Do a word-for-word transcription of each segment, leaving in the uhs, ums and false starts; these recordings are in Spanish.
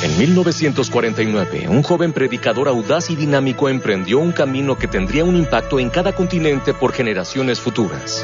En mil novecientos cuarenta y nueve, un joven predicador audaz y dinámico emprendió un camino que tendría un impacto en cada continente por generaciones futuras.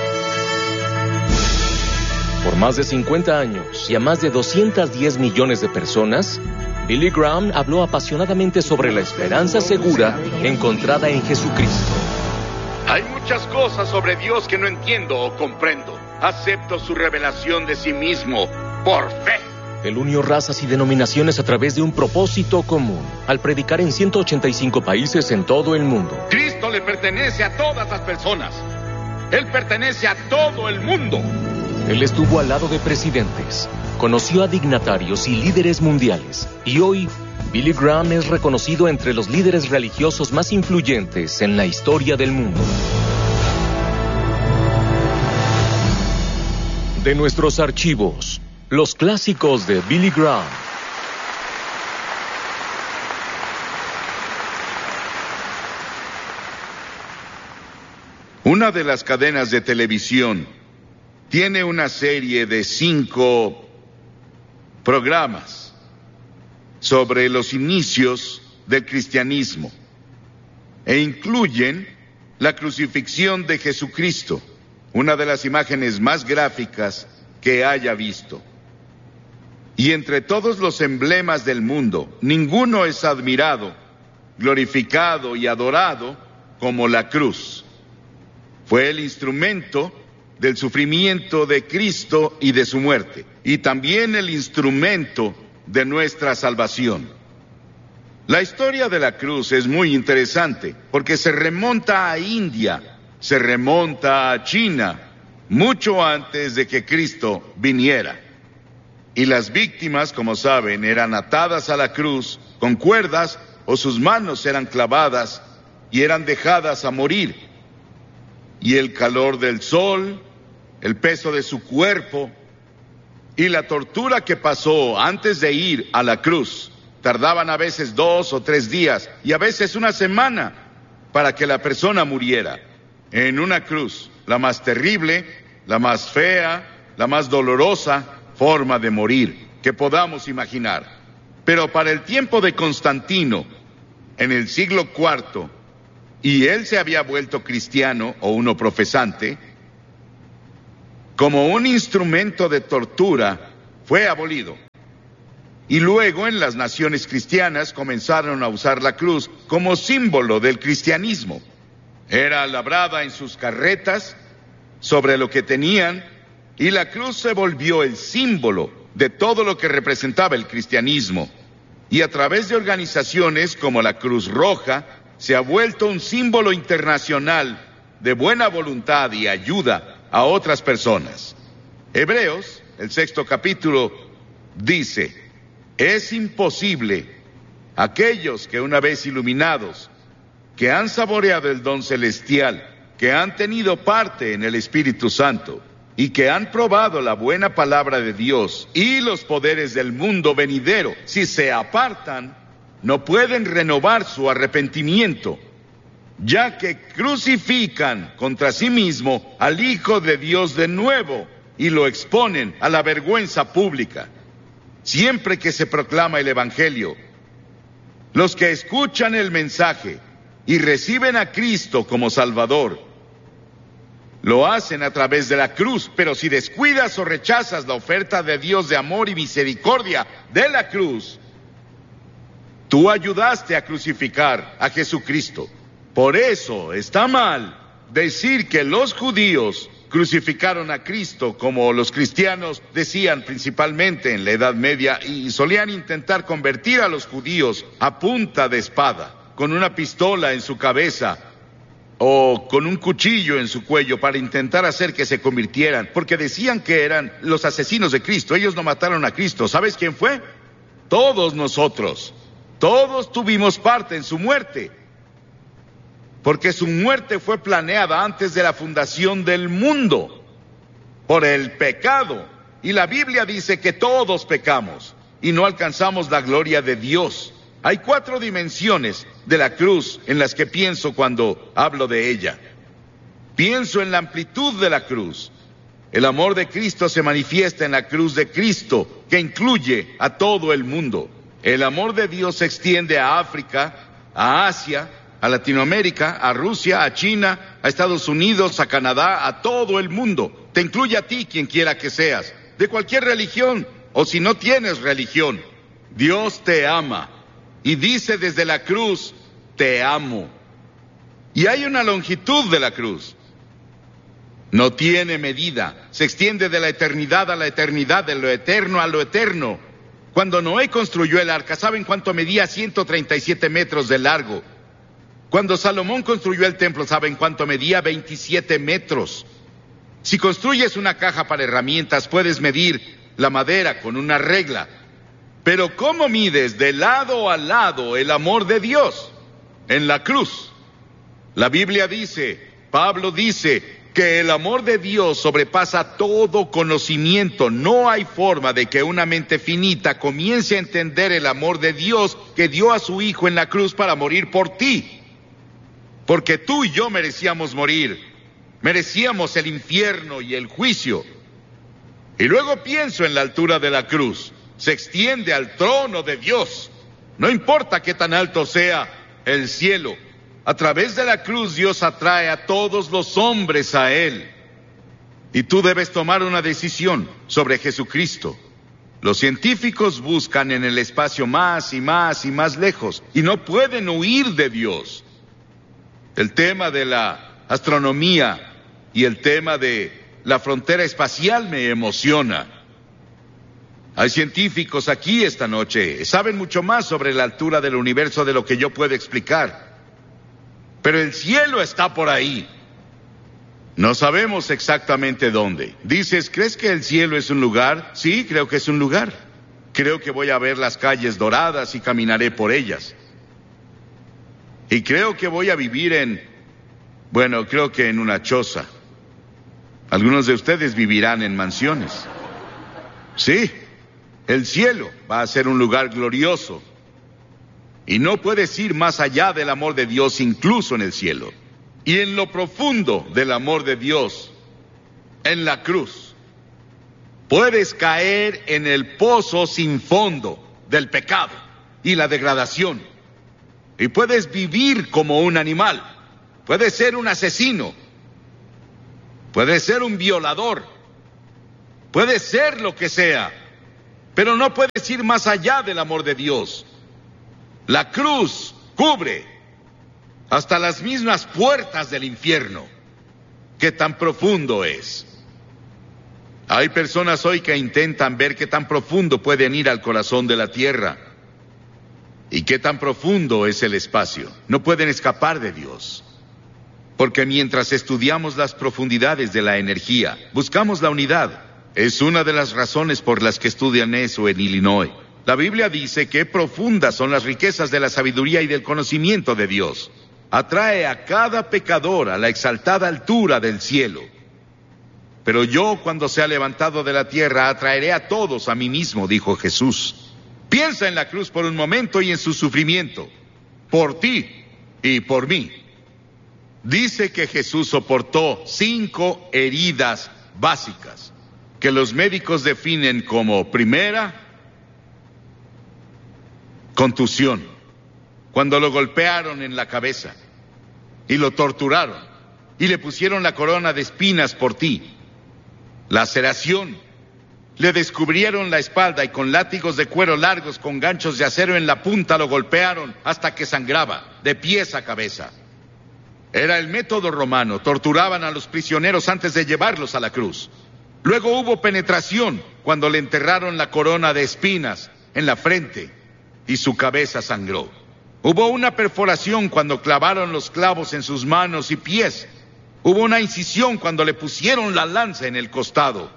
Por más de cincuenta años y a más de doscientos diez millones de personas, Billy Graham habló apasionadamente sobre la esperanza segura encontrada en Jesucristo. Hay muchas cosas sobre Dios que no entiendo o comprendo. Acepto su revelación de sí mismo por fe. Él unió razas y denominaciones a través de un propósito común, al predicar en ciento ochenta y cinco países en todo el mundo. Cristo le pertenece a todas las personas. Él pertenece a todo el mundo. Él estuvo al lado de presidentes, conoció a dignatarios y líderes mundiales, y hoy Billy Graham es reconocido entre los líderes religiosos más influyentes en la historia del mundo. De nuestros archivos, los clásicos de Billy Graham. Una de las cadenas de televisión tiene una serie de cinco programas sobre los inicios del cristianismo e incluyen la crucifixión de Jesucristo, una de las imágenes más gráficas que haya visto. Y entre todos los emblemas del mundo, ninguno es admirado, glorificado y adorado como la cruz. Fue el instrumento del sufrimiento de Cristo y de su muerte, y también el instrumento de nuestra salvación. La historia de la cruz es muy interesante, porque se remonta a India, se remonta a China, mucho antes de que Cristo viniera. Y las víctimas, como saben, eran atadas a la cruz con cuerdas o sus manos eran clavadas y eran dejadas a morir. Y el calor del sol, el peso de su cuerpo y la tortura que pasó antes de ir a la cruz, tardaban a veces dos o tres días y a veces una semana para que la persona muriera en una cruz, la más terrible, la más fea, la más dolorosa forma de morir que podamos imaginar. Pero para el tiempo de Constantino, en el siglo cuarto, y él se había vuelto cristiano o uno profesante, como un instrumento de tortura, fue abolido. Y luego en las naciones cristianas comenzaron a usar la cruz como símbolo del cristianismo. Era labrada en sus carretas sobre lo que tenían, y la cruz se volvió el símbolo de todo lo que representaba el cristianismo. Y a través de organizaciones como la Cruz Roja, se ha vuelto un símbolo internacional de buena voluntad y ayuda a otras personas. Hebreos, el sexto capítulo, dice: es imposible aquellos que una vez iluminados, que han saboreado el don celestial, que han tenido parte en el Espíritu Santo y que han probado la buena palabra de Dios y los poderes del mundo venidero, si se apartan, no pueden renovar su arrepentimiento, ya que crucifican contra sí mismo al Hijo de Dios de nuevo y lo exponen a la vergüenza pública. Siempre que se proclama el Evangelio, los que escuchan el mensaje y reciben a Cristo como Salvador, lo hacen a través de la cruz, pero si descuidas o rechazas la oferta de Dios de amor y misericordia de la cruz, tú ayudaste a crucificar a Jesucristo. Por eso está mal decir que los judíos crucificaron a Cristo, como los cristianos decían principalmente en la Edad Media, y solían intentar convertir a los judíos a punta de espada, con una pistola en su cabeza o con un cuchillo en su cuello para intentar hacer que se convirtieran, porque decían que eran los asesinos de Cristo. Ellos no mataron a Cristo. ¿Sabes quién fue? Todos nosotros. Todos tuvimos parte en su muerte, porque su muerte fue planeada antes de la fundación del mundo por el pecado. Y la Biblia dice que todos pecamos y no alcanzamos la gloria de Dios. Hay cuatro dimensiones de la cruz en las que pienso cuando hablo de ella. Pienso en la amplitud de la cruz. El amor de Cristo se manifiesta en la cruz de Cristo, que incluye a todo el mundo. El amor de Dios se extiende a África, a Asia, a Latinoamérica, a Rusia, a China, a Estados Unidos, a Canadá, a todo el mundo. Te incluye a ti, quien quiera que seas, de cualquier religión, o si no tienes religión. Dios te ama y dice desde la cruz, te amo. Y hay una longitud de la cruz. No tiene medida, se extiende de la eternidad a la eternidad, de lo eterno a lo eterno. Cuando Noé construyó el arca, ¿saben cuánto medía? ciento treinta y siete metros de largo. Cuando Salomón construyó el templo, ¿saben cuánto medía? veintisiete metros. Si construyes una caja para herramientas, puedes medir la madera con una regla. Pero ¿cómo mides de lado a lado el amor de Dios? En la cruz. La Biblia dice, Pablo dice, que el amor de Dios sobrepasa todo conocimiento. No hay forma de que una mente finita comience a entender el amor de Dios que dio a su Hijo en la cruz para morir por ti. Porque tú y yo merecíamos morir, merecíamos el infierno y el juicio. Y luego pienso en la altura de la cruz, se extiende al trono de Dios. No importa qué tan alto sea el cielo, a través de la cruz Dios atrae a todos los hombres a Él. Y tú debes tomar una decisión sobre Jesucristo. Los científicos buscan en el espacio más y más y más lejos, y no pueden huir de Dios. El tema de la astronomía y el tema de la frontera espacial me emociona. Hay científicos aquí esta noche, saben mucho más sobre la altura del universo de lo que yo puedo explicar. Pero el cielo está por ahí. No sabemos exactamente dónde. Dices, ¿crees que el cielo es un lugar? Sí, creo que es un lugar. Creo que voy a ver las calles doradas y caminaré por ellas. Y creo que voy a vivir en, bueno, creo que en una choza. Algunos de ustedes vivirán en mansiones. Sí, el cielo va a ser un lugar glorioso. Y no puedes ir más allá del amor de Dios, incluso en el cielo. Y en lo profundo del amor de Dios, en la cruz, puedes caer en el pozo sin fondo del pecado y la degradación. Y puedes vivir como un animal. Puedes ser un asesino. Puedes ser un violador. Puedes ser lo que sea. Pero no puedes ir más allá del amor de Dios. La cruz cubre hasta las mismas puertas del infierno. ¿Qué tan profundo es? Hay personas hoy que intentan ver qué tan profundo pueden ir al corazón de la tierra. ¿Y qué tan profundo es el espacio? No pueden escapar de Dios. Porque mientras estudiamos las profundidades de la energía, buscamos la unidad. Es una de las razones por las que estudian eso en Illinois. La Biblia dice que profundas son las riquezas de la sabiduría y del conocimiento de Dios. Atrae a cada pecador a la exaltada altura del cielo. Pero yo, cuando sea levantado de la tierra, atraeré a todos a mí mismo, dijo Jesús. Piensa en la cruz por un momento y en su sufrimiento, por ti y por mí. Dice que Jesús soportó cinco heridas básicas, que los médicos definen como primera, contusión, cuando lo golpearon en la cabeza y lo torturaron y le pusieron la corona de espinas por ti. Laceración, le descubrieron la espalda y con látigos de cuero largos con ganchos de acero en la punta lo golpearon hasta que sangraba, de pies a cabeza. Era el método romano, torturaban a los prisioneros antes de llevarlos a la cruz. Luego hubo penetración cuando le enterraron la corona de espinas en la frente y su cabeza sangró. Hubo una perforación cuando clavaron los clavos en sus manos y pies. Hubo una incisión cuando le pusieron la lanza en el costado.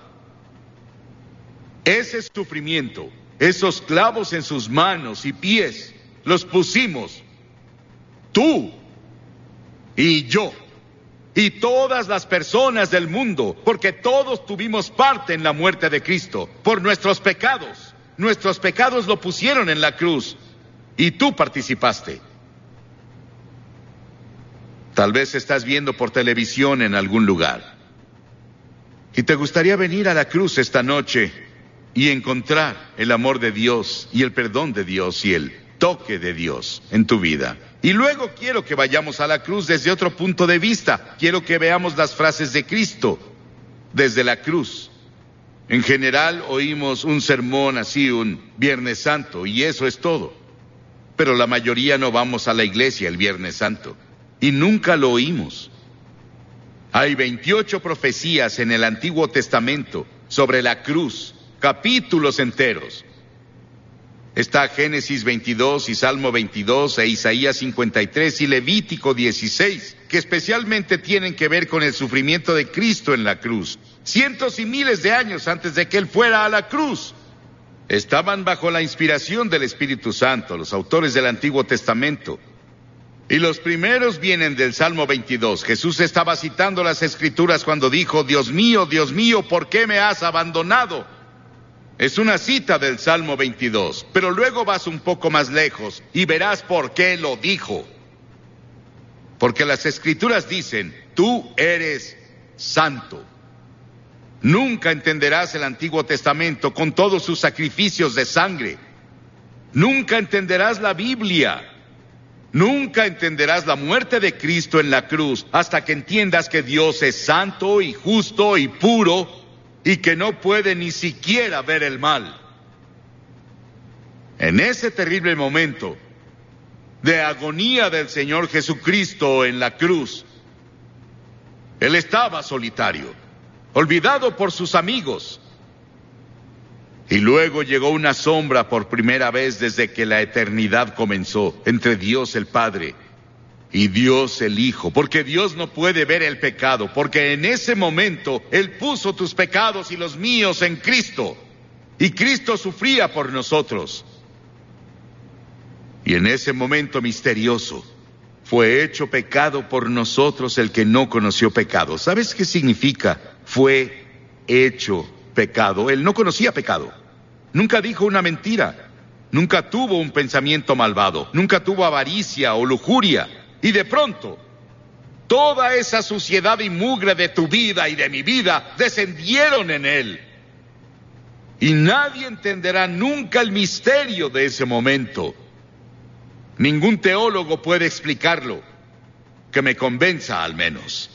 Ese sufrimiento, esos clavos en sus manos y pies, los pusimos tú y yo y todas las personas del mundo, porque todos tuvimos parte en la muerte de Cristo por nuestros pecados. Nuestros pecados lo pusieron en la cruz y tú participaste. Tal vez estás viendo por televisión en algún lugar y te gustaría venir a la cruz esta noche y encontrar el amor de Dios y el perdón de Dios y el toque de Dios en tu vida. Y luego quiero que vayamos a la cruz desde otro punto de vista. Quiero que veamos las frases de Cristo desde la cruz. En general oímos un sermón así un Viernes Santo y eso es todo. Pero la mayoría no vamos a la iglesia el Viernes Santo y nunca lo oímos. Hay veintiocho profecías en el Antiguo Testamento sobre la cruz, capítulos enteros. Está Génesis veintidós y Salmo veintidós e Isaías cincuenta y tres y Levítico dieciséis, que especialmente tienen que ver con el sufrimiento de Cristo en la cruz, cientos y miles de años antes de que Él fuera a la cruz. Estaban bajo la inspiración del Espíritu Santo, los autores del Antiguo Testamento. Y los primeros vienen del Salmo veintidós. Jesús estaba citando las Escrituras cuando dijo, Dios mío, Dios mío, ¿por qué me has abandonado? Es una cita del Salmo veintidós, pero luego vas un poco más lejos y verás por qué lo dijo. Porque las Escrituras dicen, tú eres santo. Nunca entenderás el Antiguo Testamento con todos sus sacrificios de sangre. Nunca entenderás la Biblia. Nunca entenderás la muerte de Cristo en la cruz hasta que entiendas que Dios es santo y justo y puro y que no puede ni siquiera ver el mal. En ese terrible momento de agonía del Señor Jesucristo en la cruz, Él estaba solitario, olvidado por sus amigos. Y luego llegó una sombra por primera vez desde que la eternidad comenzó, entre Dios el Padre y Dios el Hijo, porque Dios no puede ver el pecado, porque en ese momento Él puso tus pecados y los míos en Cristo, y Cristo sufría por nosotros. Y en ese momento misterioso, fue hecho pecado por nosotros el que no conoció pecado. ¿Sabes qué significa? Fue hecho pecado. Él no conocía pecado. Nunca dijo una mentira. Nunca tuvo un pensamiento malvado. Nunca tuvo avaricia o lujuria. Y de pronto, toda esa suciedad y mugre de tu vida y de mi vida descendieron en Él. Y nadie entenderá nunca el misterio de ese momento. Ningún teólogo puede explicarlo, que me convenza al menos.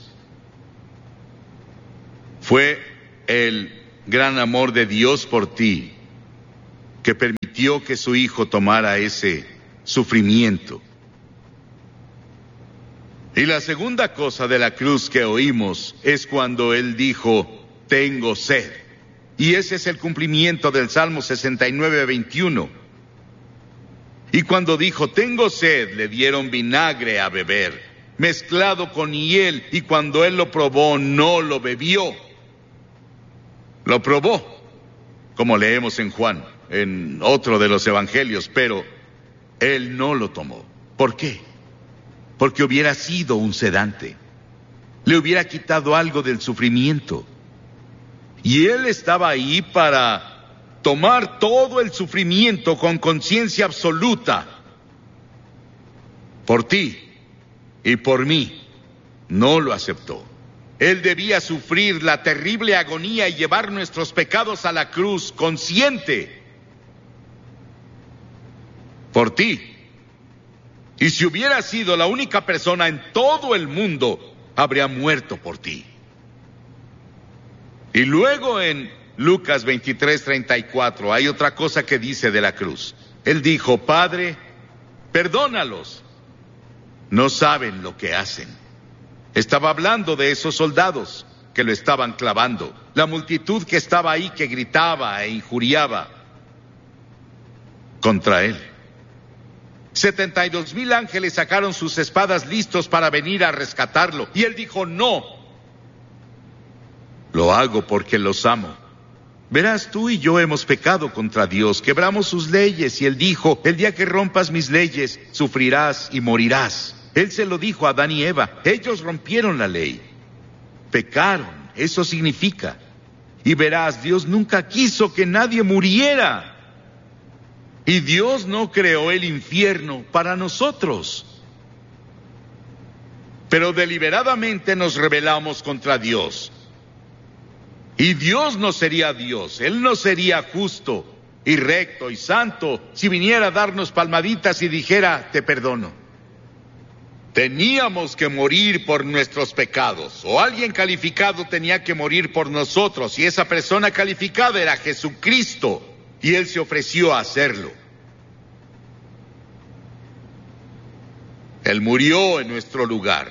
Fue el gran amor de Dios por ti que permitió que su Hijo tomara ese sufrimiento. Y la segunda cosa de la cruz que oímos es cuando Él dijo, tengo sed. Y ese es el cumplimiento del Salmo sesenta y nueve, veintiuno. Y cuando dijo, tengo sed, le dieron vinagre a beber, mezclado con hiel, y cuando Él lo probó, no lo bebió. Lo probó, como leemos en Juan, en otro de los evangelios, pero Él no lo tomó. ¿Por qué? Porque hubiera sido un sedante. Le hubiera quitado algo del sufrimiento. Y Él estaba ahí para tomar todo el sufrimiento con conciencia absoluta. Por ti y por mí. No lo aceptó. Él debía sufrir la terrible agonía y llevar nuestros pecados a la cruz consciente. Por ti. Y si hubiera sido la única persona en todo el mundo, habría muerto por ti. Y luego en Lucas veintitrés, treinta y cuatro, hay otra cosa que dice de la cruz. Él dijo, Padre, perdónalos. No saben lo que hacen. Estaba hablando de esos soldados que lo estaban clavando. La multitud que estaba ahí que gritaba e injuriaba contra Él. Setenta y dos mil ángeles sacaron sus espadas listos para venir a rescatarlo. Y Él dijo, no. Lo hago porque los amo. Verás, tú y yo hemos pecado contra Dios, quebramos sus leyes, y Él dijo, el día que rompas mis leyes, sufrirás y morirás. Él se lo dijo a Adán y Eva, ellos rompieron la ley, pecaron, eso significa. Y verás, Dios nunca quiso que nadie muriera. Y Dios no creó el infierno para nosotros. Pero deliberadamente nos rebelamos contra Dios. Y Dios no sería Dios, Él no sería justo y recto y santo si viniera a darnos palmaditas y dijera, te perdono. Teníamos que morir por nuestros pecados, o alguien calificado tenía que morir por nosotros, y esa persona calificada era Jesucristo, y Él se ofreció a hacerlo. Él murió en nuestro lugar.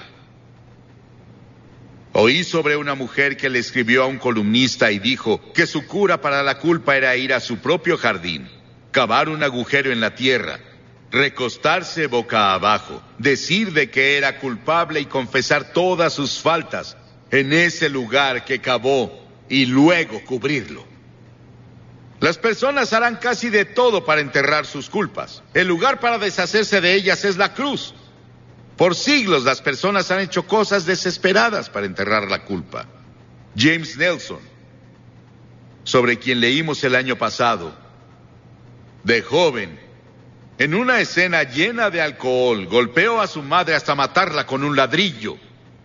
Oí sobre una mujer que le escribió a un columnista y dijo que su cura para la culpa era ir a su propio jardín, cavar un agujero en la tierra, recostarse boca abajo, decir de que era culpable y confesar todas sus faltas en ese lugar que cavó y luego cubrirlo. Las personas harán casi de todo para enterrar sus culpas. El lugar para deshacerse de ellas es la cruz. Por siglos las personas han hecho cosas desesperadas para enterrar la culpa. James Nelson, sobre quien leímos el año pasado, de joven, en una escena llena de alcohol, golpeó a su madre hasta matarla con un ladrillo.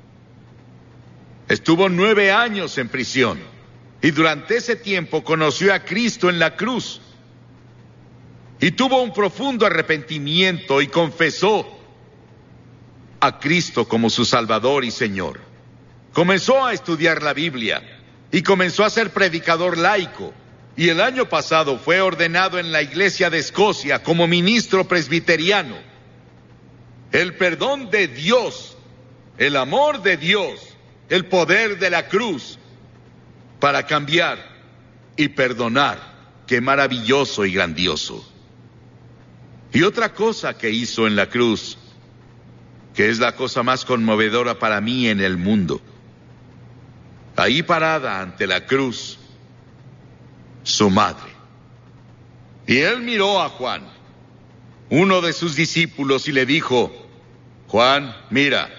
Estuvo nueve años en prisión y durante ese tiempo conoció a Cristo en la cruz y tuvo un profundo arrepentimiento y confesó a Cristo como su Salvador y Señor. Comenzó a estudiar la Biblia y comenzó a ser predicador laico. Y el año pasado fue ordenado en la Iglesia de Escocia como ministro presbiteriano. El perdón de Dios, el amor de Dios, el poder de la cruz para cambiar y perdonar. Qué maravilloso y grandioso. Y otra cosa que hizo en la cruz, que es la cosa más conmovedora para mí en el mundo. Ahí parada ante la cruz, su madre. Y él miró a Juan, uno de sus discípulos, y le dijo, Juan, mira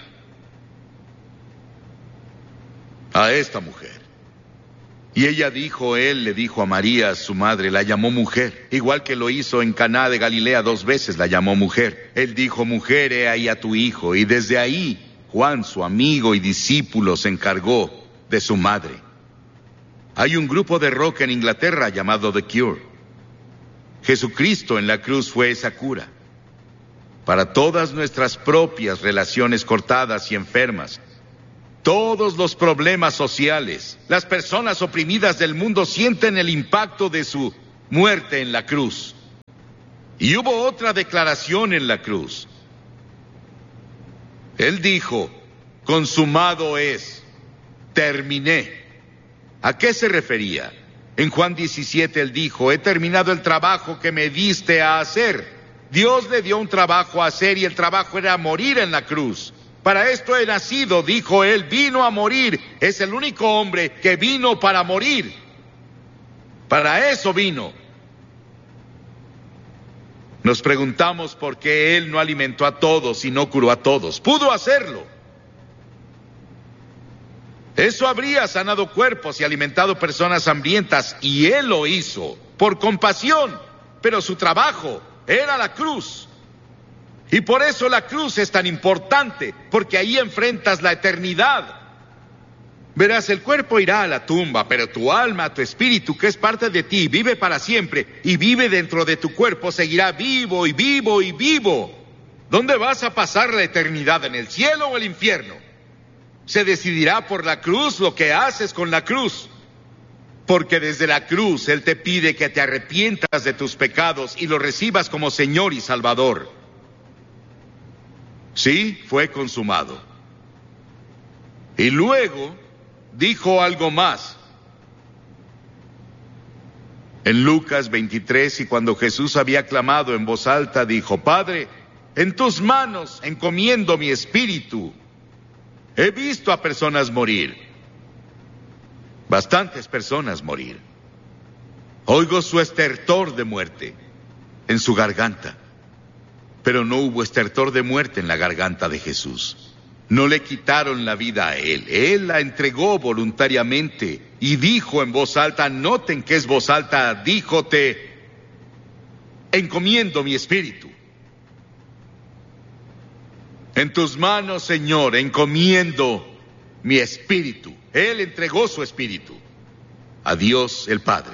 a esta mujer. Y ella dijo, él le dijo a María, su madre, la llamó mujer, igual que lo hizo en Caná de Galilea dos veces, la llamó mujer. Él dijo, mujer, he ahí a tu hijo. Y desde ahí, Juan, su amigo y discípulo, se encargó de su madre. Hay un grupo de rock en Inglaterra llamado The Cure. Jesucristo en la cruz fue esa cura para todas nuestras propias relaciones cortadas y enfermas. Todos los problemas sociales, las personas oprimidas del mundo sienten el impacto de su muerte en la cruz. Y hubo otra declaración en la cruz. Él dijo, consumado es, terminé. ¿A qué se refería? En Juan diecisiete él dijo, he terminado el trabajo que me diste a hacer. Dios le dio un trabajo a hacer y el trabajo era morir en la cruz. Para esto he nacido, dijo él, vino a morir. Es el único hombre que vino para morir. Para eso vino. Nos preguntamos por qué él no alimentó a todos y no curó a todos. Pudo hacerlo. Eso habría sanado cuerpos y alimentado personas hambrientas, y él lo hizo por compasión, pero su trabajo era la cruz. Y por eso la cruz es tan importante, porque ahí enfrentas la eternidad. Verás, el cuerpo irá a la tumba, pero tu alma, tu espíritu, que es parte de ti, vive para siempre, y vive dentro de tu cuerpo, seguirá vivo y vivo y vivo. ¿Dónde vas a pasar la eternidad? ¿En el cielo o el infierno? Se decidirá por la cruz lo que haces con la cruz. Porque desde la cruz Él te pide que te arrepientas de tus pecados y lo recibas como Señor y Salvador. Sí, fue consumado. Y luego dijo algo más. En Lucas veintitrés, y cuando Jesús había clamado en voz alta, dijo, Padre, en tus manos encomiendo mi espíritu. He visto a personas morir, bastantes personas morir. Oigo su estertor de muerte en su garganta, pero no hubo estertor de muerte en la garganta de Jesús. No le quitaron la vida a él, él la entregó voluntariamente y dijo en voz alta, noten que es voz alta, dijo, te encomiendo mi espíritu. En tus manos, Señor, encomiendo mi espíritu. Él entregó su espíritu. a Dios el Padre.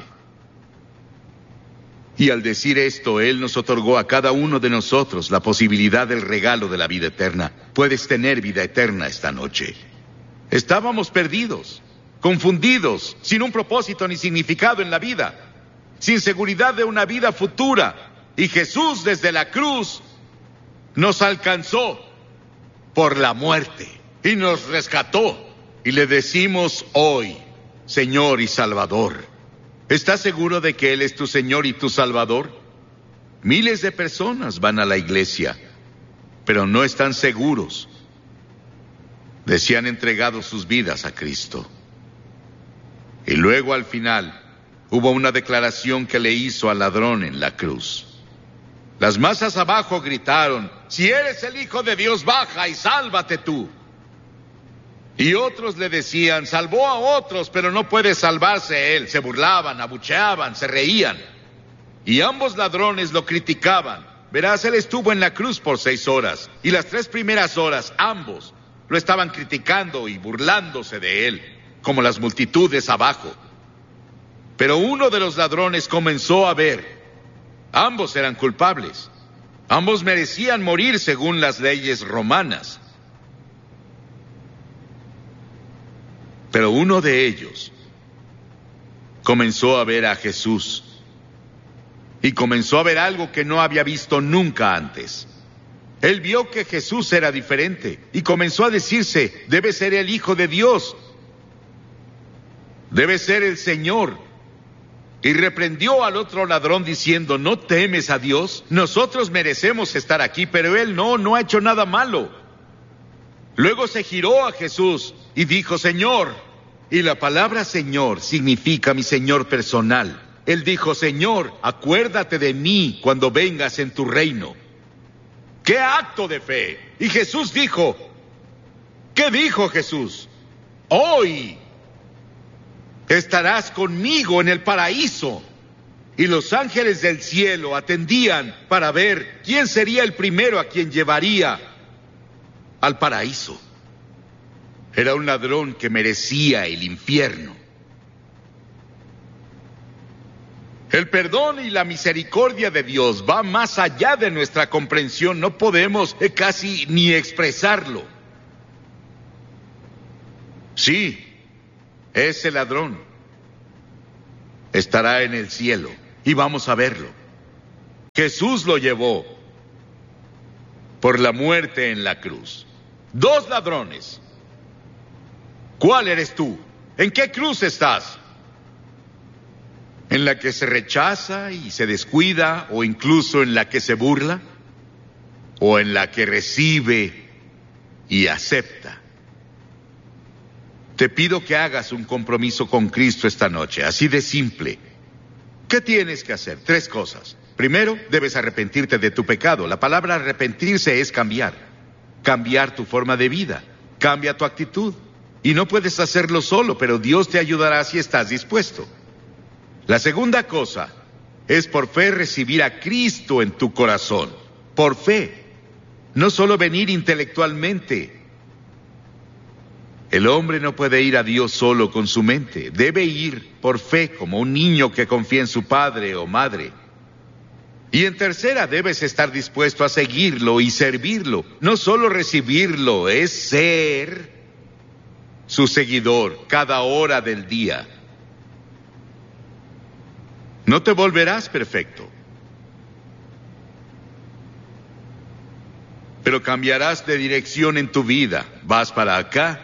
Y al decir esto, Él nos otorgó a cada uno de nosotros la posibilidad del regalo de la vida eterna. Puedes tener vida eterna esta noche. Estábamos perdidos, confundidos, sin un propósito ni significado en la vida, sin seguridad de una vida futura. Y Jesús desde la cruz nos alcanzó por la muerte y nos rescató. Y le decimos hoy, Señor y Salvador. ¿Estás seguro de que Él es tu Señor y tu Salvador? Miles de personas van a la iglesia, pero no están seguros de si han entregado sus vidas a Cristo. Y luego al final hubo una declaración que le hizo al ladrón en la cruz. Las masas abajo gritaron: si eres el Hijo de Dios, baja y sálvate tú. Y otros le decían: salvó a otros, pero no puede salvarse él. Se burlaban, abucheaban, se reían. Y ambos ladrones lo criticaban. Verás, él estuvo en la cruz por seis horas. Y las tres primeras horas, ambos lo estaban criticando y burlándose de él, como las multitudes abajo. Pero uno de los ladrones comenzó a ver. Ambos eran culpables. Ambos merecían morir según las leyes romanas. Pero uno de ellos comenzó a ver a Jesús y comenzó a ver algo que no había visto nunca antes. Él vio que Jesús era diferente y comenzó a decirse: debe ser el Hijo de Dios, debe ser el Señor. Y reprendió al otro ladrón diciendo: ¿no temes a Dios? Nosotros merecemos estar aquí, pero él no, no ha hecho nada malo. Luego se giró a Jesús y dijo: Señor. Y la palabra Señor significa mi Señor personal. Él dijo: Señor, acuérdate de mí cuando vengas en tu reino. ¡Qué acto de fe! Y Jesús dijo, ¿qué dijo Jesús? Hoy estarás conmigo en el paraíso. Y los ángeles del cielo atendían para ver quién sería el primero a quien llevaría al paraíso. Era un ladrón que merecía el infierno. El perdón y la misericordia de Dios va más allá de nuestra comprensión. No podemos eh, casi ni expresarlo. Sí, ese ladrón estará en el cielo y vamos a verlo. Jesús lo llevó por la muerte en la cruz. Dos ladrones. ¿Cuál eres tú? ¿En qué cruz estás? ¿En la que se rechaza y se descuida, o incluso en la que se burla? ¿O en la que recibe y acepta? Te pido que hagas un compromiso con Cristo esta noche, así de simple. ¿Qué tienes que hacer? Tres cosas. Primero, debes arrepentirte de tu pecado. La palabra arrepentirse es cambiar. Cambiar tu forma de vida. Cambia tu actitud. Y no puedes hacerlo solo, pero Dios te ayudará si estás dispuesto. La segunda cosa es por fe recibir a Cristo en tu corazón. Por fe. No solo venir intelectualmente. El hombre no puede ir a Dios solo con su mente. Debe ir por fe, como un niño que confía en su padre o madre. Y en tercera, debes estar dispuesto a seguirlo y servirlo. No solo recibirlo, es ser su seguidor cada hora del día. No te volverás perfecto, pero cambiarás de dirección en tu vida. Vas para acá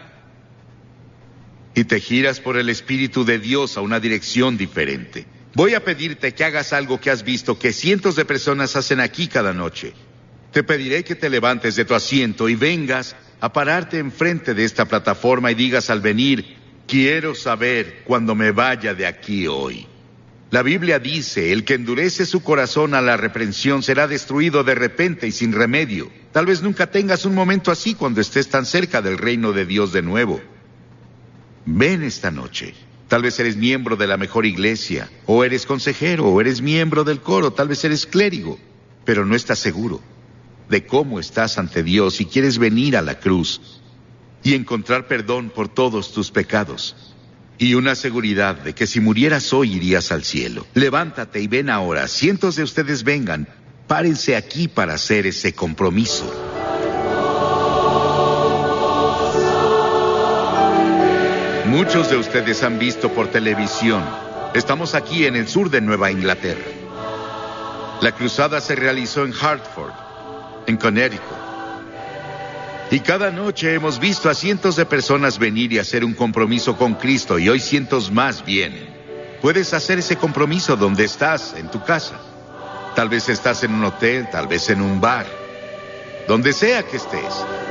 y te giras por el Espíritu de Dios a una dirección diferente. Voy a pedirte que hagas algo que has visto que cientos de personas hacen aquí cada noche. Te pediré que te levantes de tu asiento y vengas a pararte enfrente de esta plataforma y digas al venir: quiero saber cuando me vaya de aquí hoy. La Biblia dice: el que endurece su corazón a la reprensión será destruido de repente y sin remedio. Tal vez nunca tengas un momento así cuando estés tan cerca del reino de Dios de nuevo. Ven esta noche. Tal vez eres miembro de la mejor iglesia, o eres consejero, o eres miembro del coro, tal vez eres clérigo, pero no estás seguro de cómo estás ante Dios y quieres venir a la cruz y encontrar perdón por todos tus pecados Y una seguridad de que si murieras hoy irías al cielo. Levántate y ven ahora. Cientos de ustedes vengan. Párense aquí para hacer ese compromiso. Muchos de ustedes han visto por televisión. Estamos aquí en el sur de Nueva Inglaterra. La cruzada se realizó en Hartford, en Connecticut. Y cada noche hemos visto a cientos de personas venir y hacer un compromiso con Cristo, y hoy cientos más vienen. Puedes hacer ese compromiso donde estás, en tu casa. Tal vez estás en un hotel, tal vez en un bar. Donde sea que estés.